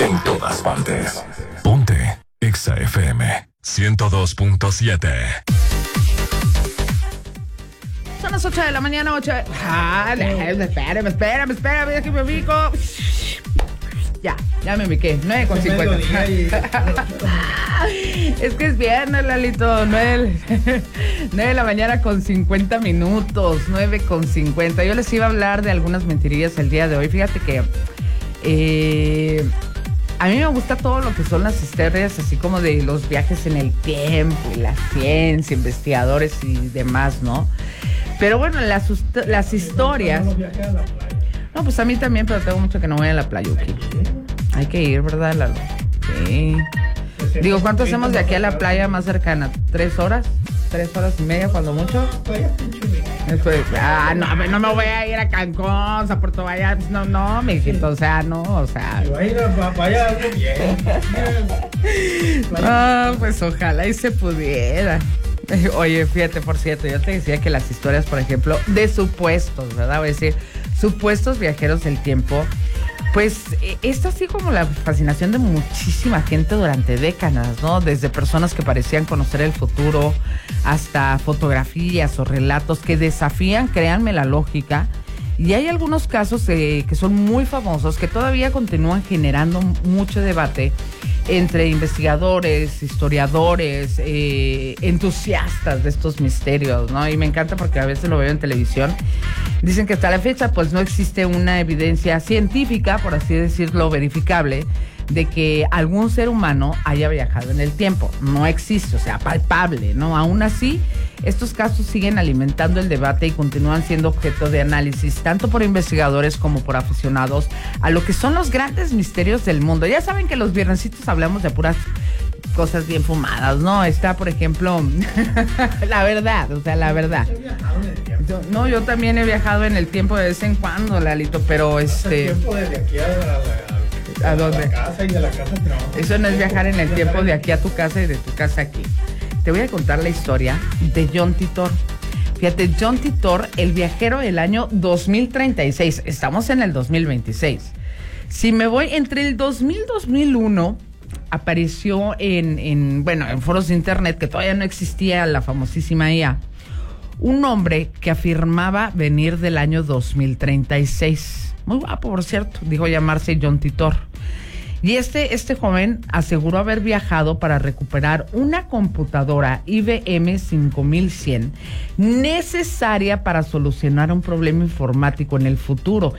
En todas partes. Ponte Exa FM 102.7. Son las 8 de la mañana, 8 de... Espérame, que me ubico. Ya me ubiqué, 9:50. Es que es viernes, Lalito, 9 de la mañana con 50 minutos, 9:50. Yo les iba a hablar de algunas mentirillas el día de hoy. Fíjate que a mí me gusta todo lo que son las historias, así como de los viajes en el tiempo y la ciencia, investigadores y demás, ¿no? Pero bueno, las historias... No, pues a mí también, pero tengo mucho que no voy a la playa, ¿ok? Hay que ir, ¿verdad, Lalo? Sí. Digo, ¿cuánto hacemos de aquí a la playa más cercana? ¿3 horas? ¿3 horas y media, cuando mucho? No me voy a ir a Cancún, a Puerto Vallarta. No, mijito, o sea. Vaya algo bien. Pues ojalá y se pudiera. Oye, fíjate, por cierto, yo te decía que las historias, por ejemplo, de supuestos, ¿verdad? Voy a decir, supuestos viajeros del tiempo, pues esto así como la fascinación de muchísima gente durante décadas, ¿no? Desde personas que parecían conocer el futuro hasta fotografías o relatos que desafían, créanme, la lógica. Y hay algunos casos que son muy famosos, que todavía continúan generando mucho debate entre investigadores, historiadores, entusiastas de estos misterios, ¿no? Y me encanta porque a veces lo veo en televisión. Dicen que hasta la fecha pues no existe una evidencia científica, por así decirlo, verificable, de que algún ser humano haya viajado en el tiempo. No existe, o sea, palpable, ¿no? Aún así, estos casos siguen alimentando el debate y continúan siendo objeto de análisis, tanto por investigadores como por aficionados a lo que son los grandes misterios del mundo. Ya saben que los viernesitos hablamos de puras cosas bien fumadas, ¿no? Está, por ejemplo, la verdad. Yo también he viajado en el tiempo de vez en cuando, Lalito, pero El tiempo desde aquí ¿a dónde? La casa y de la casa. Eso no es viajar en el tiempo de aquí a tu casa y de tu casa aquí. Te voy a contar la historia de John Titor. Fíjate, John Titor, el viajero del año 2036. Estamos en el 2026. Si me voy entre el 2000 y 2001, apareció en foros de internet, que todavía no existía la famosísima IA, un hombre que afirmaba venir del año 2036. Muy guapo, por cierto. Dijo llamarse John Titor. Y este joven aseguró haber viajado para recuperar una computadora IBM 5100 necesaria para solucionar un problema informático en el futuro.